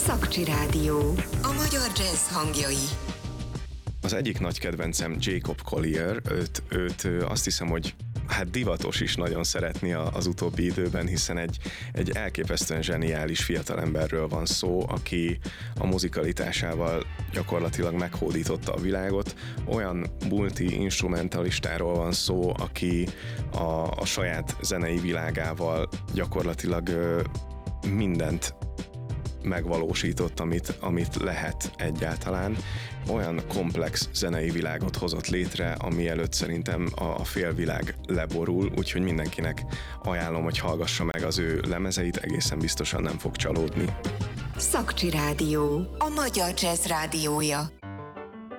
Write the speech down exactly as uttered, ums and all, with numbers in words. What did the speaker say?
Szakcsi Rádió. A magyar jazz hangjai. Az egyik nagy kedvencem Jacob Collier, őt, őt azt hiszem, hogy hát divatos is nagyon szeretni az utóbbi időben, hiszen egy, egy elképesztően zseniális fiatalemberről van szó, aki a muzikalitásával gyakorlatilag meghódította a világot. Olyan multi-instrumentalistáról van szó, aki a, a saját zenei világával gyakorlatilag ö, mindent megvalósított, amit, amit lehet egyáltalán. Olyan komplex zenei világot hozott létre, ami előtt szerintem a, a félvilág leborul, úgyhogy mindenkinek ajánlom, hogy hallgassa meg az ő lemezeit, egészen biztosan nem fog csalódni. Szakcsi Rádió. A magyar jazz rádiója.